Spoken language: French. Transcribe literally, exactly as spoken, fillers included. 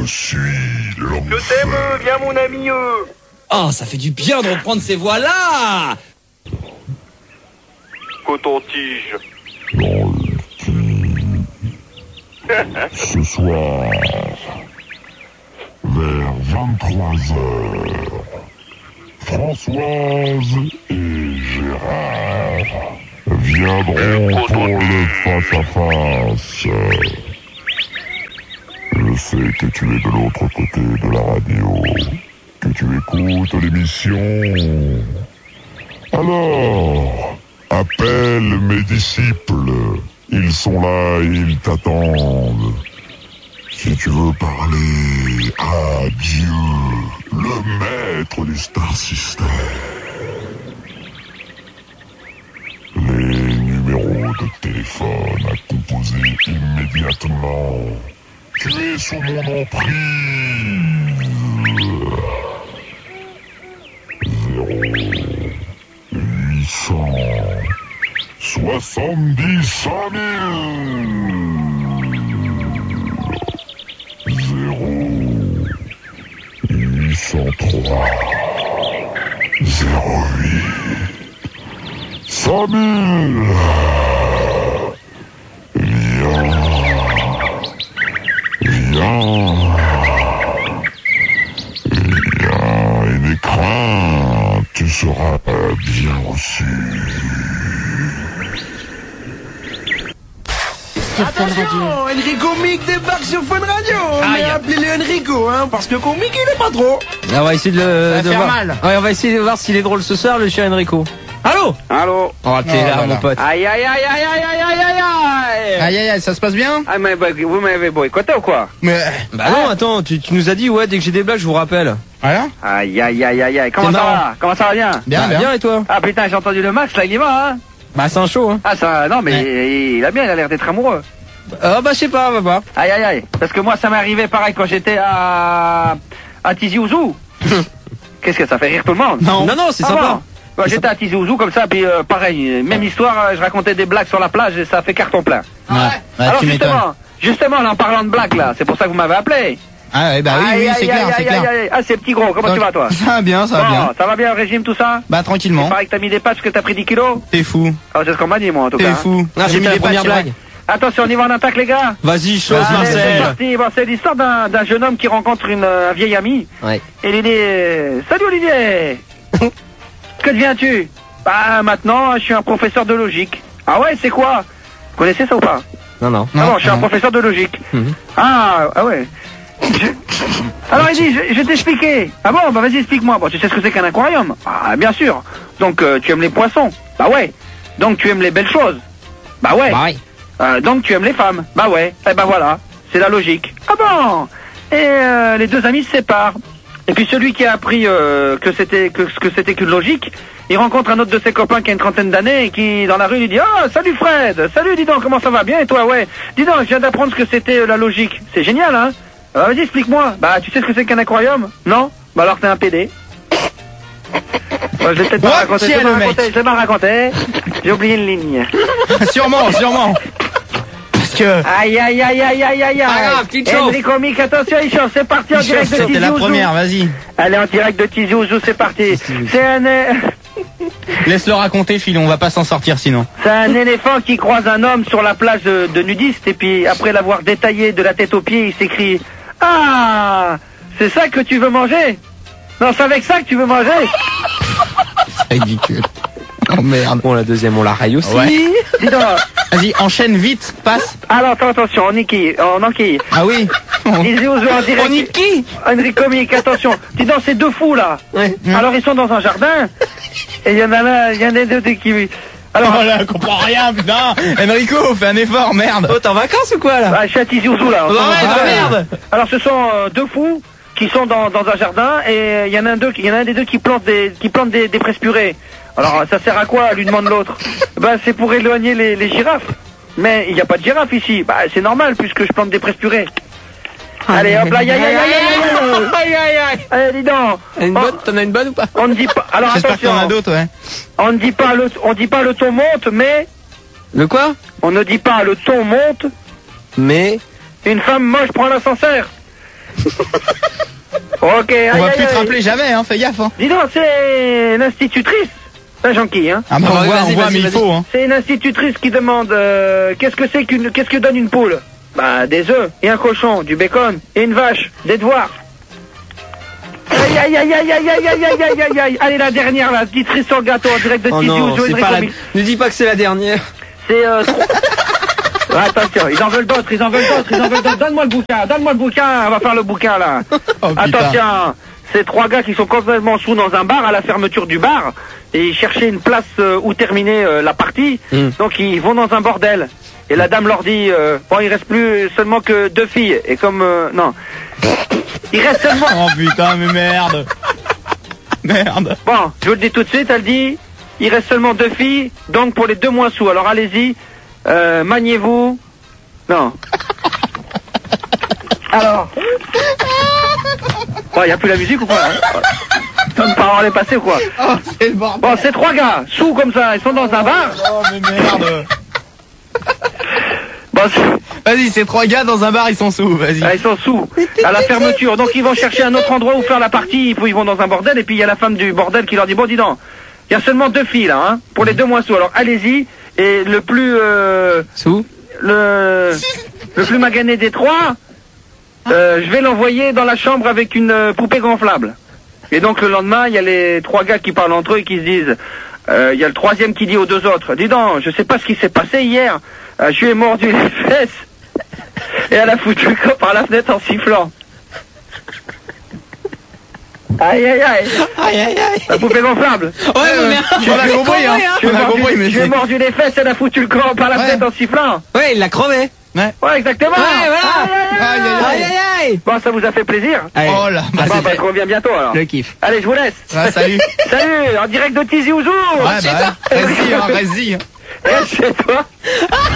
Je suis l'homme. Je t'aime, viens mon ami. Euh. Oh, ça fait du bien de reprendre ces voix-là. Coton-tige. Dans le cul. Ce soir, vers vingt-trois heures, Françoise et Gérard viendront pour le face-à-face. Je sais que tu es de l'autre côté de la radio, que tu écoutes l'émission. Alors, appelle mes disciples. Ils sont là et ils t'attendent. Si tu veux parler à Dieu, le maître du Star System. Les numéros de téléphone à composer immédiatement. Tu es sous mon emprise. Zéro huit cent soixante-dix cent mille. Zéro huit cent trois zéro huit cent mille. Viens. Viens, viens et n'aie crainte, tu seras bien reçu. Attention, Enrico Mic débarque sur Fun Radio. Mais appelez-le Enrico, hein, parce que comique il est pas trop. Là, on va essayer de le Ça de va faire voir. mal. Ouais, on va essayer de voir s'il est drôle ce soir, le chien Enrico. Allô? Allô. Oh, t'es Oh là, là mon là. pote. Aïe aïe aïe aïe aïe aïe aïe aïe aïe. Aïe aïe aïe, ça se passe bien? Ah mais bah, vous m'avez boycotté ou quoi? Mais Bah non, attends, tu, tu nous as dit, ouais, dès que j'ai des blagues, je vous rappelle. voilà. Aïe aïe aïe aïe aïe. Comment C'est ça marrant. va? Comment ça va bien? Bien, Bah, bien. et toi? Ah putain, j'ai entendu le Max là, il y va hein. Bah c'est un show, hein. Ah ça, non mais il a bien, il a l'air d'être amoureux. Ah bah je sais pas, on va voir. Aïe aïe aïe. Parce que moi ça m'est arrivé pareil quand j'étais à à Tizi Ouzou. Qu'est-ce que ça fait rire tout le monde? Non. Non, non, c'est Ah sympa. bon. Bah, j'étais à Tizi Ouzou comme ça, puis euh, pareil, même histoire, euh, je racontais des blagues sur la plage et ça fait carton plein. Ouais. Ouais, Alors tu m'étonnes. justement, justement, là, en parlant de blagues là, c'est pour ça que vous m'avez appelé. Ah ouais, bah oui, Aïe, oui, aïe, c'est clair, aïe, c'est aïe, clair. aïe, aïe. Ah, c'est petit gros, comment Donc, tu vas toi? Ça va bien, ça va Bon, bien. ça va bien le régime, tout ça? Bah tranquillement. Il paraît que t'as mis des patchs, que t'as pris dix kilos? T'es fou. Ah, c'est ce qu'on m'a dit, moi, en tout T'es cas. fou. Ah, j'ai mis des les premières patchs, c'est vrai. blagues. Attention, on y va en attaque, les gars. Vas-y, chose, Allez, c'est Marcel. parti. Bon, c'est l'histoire d'un d'un jeune homme qui rencontre une, euh, un vieil ami. Ouais. Et il dit, salut Olivier. Que deviens-tu? Bah, maintenant, je suis un professeur de logique. Ah ouais, c'est quoi? Vous connaissez ça ou pas? Non, non. Ah bon, je suis un non. professeur de logique. Mhm. Ah, ah ouais. Je- Alors il dit, je, je vais t'expliquer. Ah bon, bah vas-y, explique-moi. Bon, tu sais ce que c'est qu'un aquarium? Ah, bien sûr. Donc, euh, tu aimes les poissons? Bah ouais. Donc, tu aimes les belles choses? Bah ouais. Bah ouais. Euh, donc, tu aimes les femmes? Bah ouais. Eh ben voilà, c'est la logique. Ah bon? Et euh, les deux amis se séparent. Et puis celui qui a appris euh, que c'était que, que c'était qu'une logique, il rencontre un autre de ses copains qui a une trentaine d'années et qui, dans la rue, lui dit « Ah, salut Fred! Salut, dis donc, comment ça va bien? Et toi, ouais? Dis donc, je viens d'apprendre ce que c'était euh, la logique. C'est génial, hein? Euh, vas-y, explique-moi. Bah, tu sais ce que c'est qu'un aquarium? Non? Bah alors t'es un P D. Bon, je vais peut-être pas Ouais, raconter, je tiens, vais pas le mec. raconter, je vais pas raconter. J'ai oublié une ligne. Sûrement, sûrement. Parce que... Aïe, aïe, aïe, aïe, aïe, aïe, Pas grave, aïe. petite chauffe. Enrico Mic, attention, il chauffe, c'est parti en direct de C'était Tizi la Ouzou. première, vas-y. Allez, en direct de Tizi Ouzou, c'est parti. C'est un, euh, Laisse-le raconter, Phil, on va pas s'en sortir sinon. c'est un éléphant qui croise un homme sur la plage de, de nudistes et puis après l'avoir détaillé de la tête aux pieds, il s'écrie « Ah, c'est ça que tu veux manger? Non, c'est avec ça que tu veux manger? C'est ridicule. Oh merde. Bon, la deuxième, on la raille aussi. Ouais. Dis donc, Vas-y, enchaîne vite, passe. alors attends, attention, on enquille, on enquille. Ah oui. Tizi Ouzou en direct. On y qui? Enrico Mic, attention. Dis donc, ces deux fous là. Ouais. Alors ils sont dans un jardin et il y en a là, il y en a deux qui... Alors, Oh là, je comprends rien, putain. Enrico, fais un effort, merde. Oh, t'es en vacances ou quoi, là? bah, je suis à Tizi Ouzou là. Ouais, Ah, bah, merde. Alors ce sont euh, deux fous qui sont dans, dans un jardin et il y en a un, deux, il y en a un des deux qui plante des, qui plante des, des presse purées. Alors ça sert à quoi, lui demande l'autre? Bah c'est pour éloigner les, les girafes. Mais il n'y a pas de girafe ici. Bah c'est normal puisque je plante des presse purées. Allez hop là, aïe aïe aïe aïe aïe aïe aïe aïe. Allez dis donc. Une On- bonne, t'en as une bonne ou pas? On ne dit pas. Alors J'espère qu'il y en a attention. d'autres, ouais. On ne dit pas le, on dit pas le ton monte, mais Le quoi? on ne dit pas le ton monte. Mais. Une femme moche prend l'ascenseur. Ok, aïe, On va aïe, plus te aïe. rappeler jamais, hein, fais gaffe. Hein. Dis donc, c'est l'institutrice. C'est gentil, hein. Ah bah Ah, on ouais, voit, vas-y, on voit, vas-y, mais il vas-y. faut, hein. C'est une institutrice qui demande euh, qu'est-ce que c'est qu'une, qu'est-ce que donne une poule? Bah des œufs et un cochon, du bacon et une vache, des devoirs. Aïe aïe aïe aïe aïe aïe aïe aïe aïe aïe aïe. Allez la dernière là, petite cerise sur le gâteau en direct de Oh Tizi non, Ouzou, c'est Enrico pas la... Mix. Ne dis pas que c'est la dernière. C'est euh, trop- Ouais, attention, ils en veulent d'autres, ils en veulent d'autres, ils en veulent d'autres. Donne-moi le bouquin, donne-moi le bouquin, on va faire le bouquin là. Oh, putain. Attention, c'est trois gars qui sont complètement sous dans un bar à la fermeture du bar et ils cherchaient une place euh, où terminer euh, la partie. Mm. Donc ils vont dans un bordel. Et la dame leur dit euh, bon, il reste plus seulement que deux filles. Et comme euh, non, il reste seulement. Oh putain, mais merde. Merde. Bon, je vous le dis tout de suite, elle dit il reste seulement deux filles, donc pour les deux moins sous. Alors allez-y, euh, maniez-vous. Non. Alors. Bon, il n'y a plus la musique ou quoi hein Tom parole est passé ou quoi? Oh, c'est le bordel. Bon, c'est trois gars, sous comme ça, ils sont dans un bar. Oh, mais merde. Bon, c'est- Vas-y, ces trois gars dans un bar, ils sont sous, vas-y. ah, ils sont sous, à la fermeture. Donc ils vont chercher un autre endroit où faire la partie, ils ils vont dans un bordel, et puis il y a la femme du bordel qui leur dit, bon dis donc, il y a seulement deux filles là, hein, pour les deux moins sous, alors allez-y, et le plus... Euh, Sous le, le plus magané des trois, euh, je vais l'envoyer dans la chambre avec une euh, poupée gonflable. Et donc le lendemain, il y a les trois gars qui parlent entre eux et qui se disent, euh, il y a le troisième qui dit aux deux autres, dis donc, je sais pas ce qui s'est passé hier, euh, je lui ai mordu les fesses et elle a foutu le corps par la fenêtre en sifflant. Aïe aïe aïe, Aïe aïe aïe. la poupée gonflable. Ouais, mais merde. On a compris, hein. Je lui ai On a mordu, compris, mais je lui ai c'est... mordu les fesses, elle a foutu le corps par la Ouais. fenêtre en sifflant. Ouais, il l'a crevé. Ouais. Ouais, exactement. Ouais, voilà. Aïe, aïe, Aïe aïe aïe. Bon, ça vous a fait plaisir? Allez. Oh là, bah, Bon, bah, c'était je reviens bientôt alors. Le kiff. Allez, je vous laisse. Ah, salut. Salut, en direct de Tizi Ouzou. Ouais, bah, vas-y, hein, vas-y. Reste chez toi.